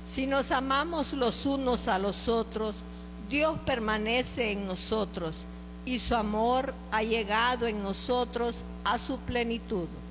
Si nos amamos los unos a los otros, Dios permanece en nosotros y su amor ha llegado en nosotros a su plenitud.